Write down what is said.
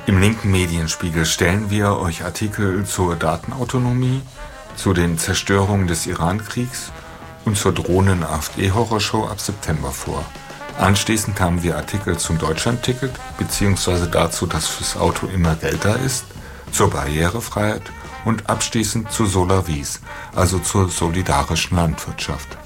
Im linken Medienspiegel stellen wir euch Artikel zur Datenautonomie, zu den Zerstörungen des Iran-Kriegs und zur drohenden AfD-Horrorshow ab September vor. Anschließend haben wir Artikel zum Deutschlandticket bzw. dazu, dass fürs Auto immer Geld da ist, zur Barrierefreiheit und abschließend zu Solarwies, also zur solidarischen Landwirtschaft.